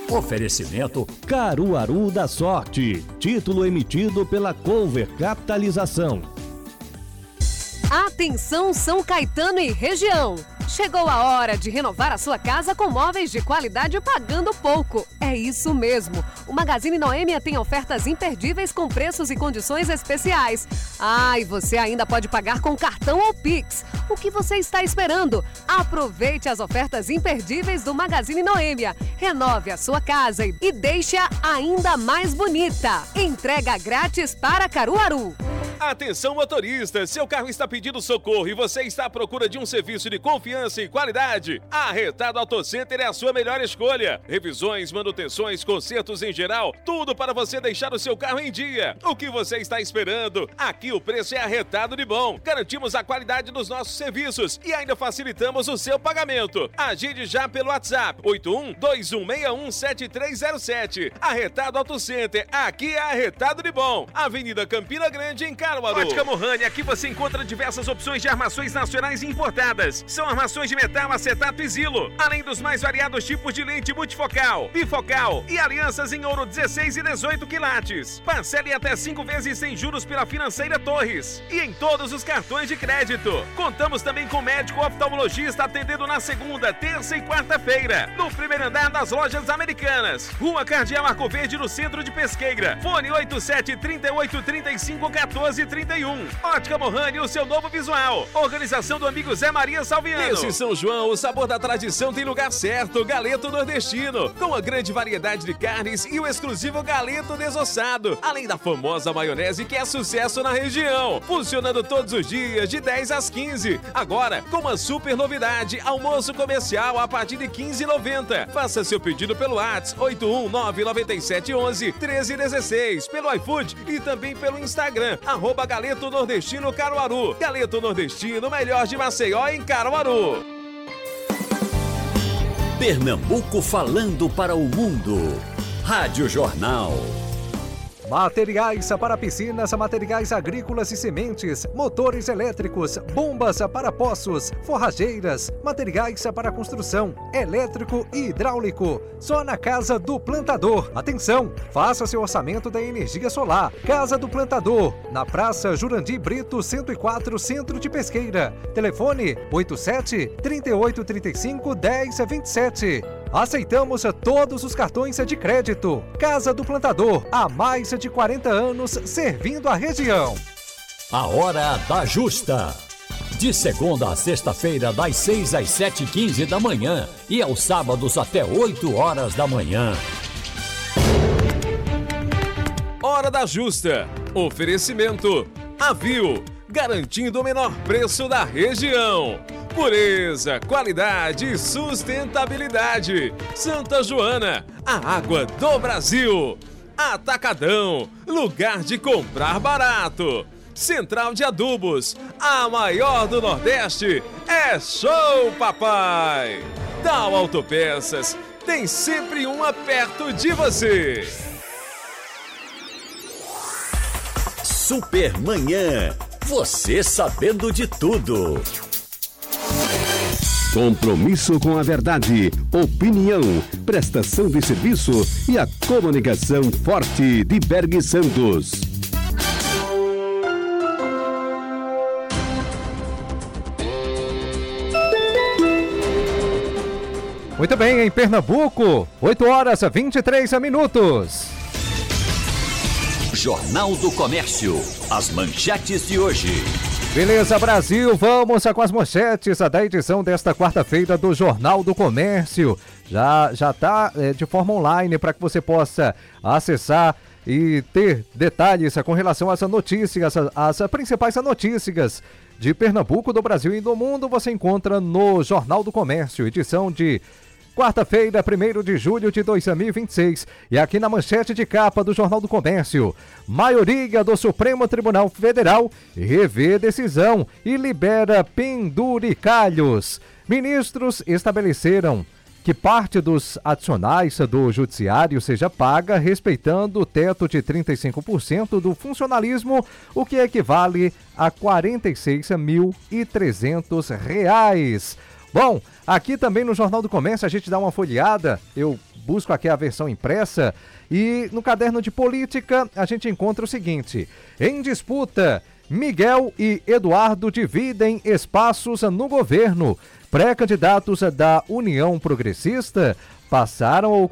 Oferecimento Caruaru da Sorte. Título emitido pela Cover Capitalização. Atenção São Caetano e região. Chegou a hora de renovar a sua casa com móveis de qualidade pagando pouco. É isso mesmo. O Magazine Noêmia tem ofertas imperdíveis com preços e condições especiais. E você ainda pode pagar com cartão ou Pix. O que você está esperando? Aproveite as ofertas imperdíveis do Magazine Noêmia. Renove a sua casa e deixe-a ainda mais bonita. Entrega grátis para Caruaru. Atenção motorista, seu carro está pedindo socorro e você está à procura de um serviço de confiança e qualidade? A Retado Auto Center é a sua melhor escolha. Revisões, manutenções, consertos em geral, tudo para você deixar o seu carro em dia. O que você está esperando? Aqui o preço é arretado de bom. Garantimos a qualidade dos nossos serviços e ainda facilitamos o seu pagamento. Agende já pelo WhatsApp 81-2161-7307. Arretado Auto Center, aqui é arretado de bom. Avenida Campina Grande, em Caruaru. Ótica Mohani, aqui você encontra diversas opções de armações nacionais e importadas. São armações de metal, acetato e zilo, além dos mais variados tipos de lente multifocal, bifocal e alianças em ouro 16 e 18 quilates. Parcele até 5 vezes sem juros pela Financeira Torres e em todos os cartões de crédito. Contamos também com médico oftalmologista atendendo na segunda, terça e quarta-feira, no primeiro andar das Lojas Americanas. Rua Cardeal Arco Verde, no centro de Pesqueira. Fone 87-38-35-14-31. Ótica Mohani, o seu novo visual. Organização do amigo Zé Maria Salviano. Esse São João, o sabor da tradição tem lugar certo. Galeto Nordestino, com a grande variedade de carnes e o exclusivo galeto desossado, além da famosa maionese que é sucesso na região. Funcionando todos os dias, de 10 às 15. Agora, com uma super novidade, almoço comercial a partir de R$ 15,90. Faça seu pedido pelo WhatsApp 81997111316, pelo iFood e também pelo Instagram, @Galeto Nordestino Caruaru. Galeto Nordestino, melhor de Maceió, em Caruaru. Pernambuco falando para o mundo. Rádio Jornal. Materiais para piscinas, materiais agrícolas e sementes, motores elétricos, bombas para poços, forrageiras, materiais para construção, elétrico e hidráulico. Só na Casa do Plantador. Atenção, faça seu orçamento da energia solar. Casa do Plantador, na Praça Jurandir Brito, 104, Centro de Pesqueira. Telefone 87-3835-1027. Aceitamos todos os cartões de crédito. Casa do Plantador, há mais de 40 anos servindo a região. A Hora da Justa. De segunda a sexta-feira, das 6 às 7h15 da manhã e aos sábados até 8 horas da manhã. Hora da Justa. Oferecimento Avil, garantindo o menor preço da região. Pureza, qualidade e sustentabilidade. Santa Joana, a água do Brasil. Atacadão, lugar de comprar barato. Central de Adubos, a maior do Nordeste. É show, papai! Tal Autopeças, tem sempre uma perto de você. Supermanhã, você sabendo de tudo. Compromisso com a verdade, opinião, prestação de serviço e a comunicação forte de Berg Santos. Muito bem, em Pernambuco, 8h23. Jornal do Comércio, as manchetes de hoje. Beleza, Brasil, vamos com as manchetes da edição desta quarta-feira do Jornal do Comércio. Já está de forma online para que você possa acessar e ter detalhes com relação às notícias, as principais notícias de Pernambuco, do Brasil e do mundo. Você encontra no Jornal do Comércio, edição de quarta-feira, 1º de julho de 2026. E aqui na manchete de capa do Jornal do Comércio: maioria do Supremo Tribunal Federal revê decisão e libera penduricalhos. Ministros estabeleceram que parte dos adicionais do judiciário seja paga respeitando o teto de 35% do funcionalismo, o que equivale a R$ 46.300. Bom, aqui também no Jornal do Comércio a gente dá uma folheada, eu busco aqui a versão impressa e no caderno de política a gente encontra o seguinte: em disputa, Miguel e Eduardo dividem espaços no governo. Pré-candidatos da União Progressista passaram a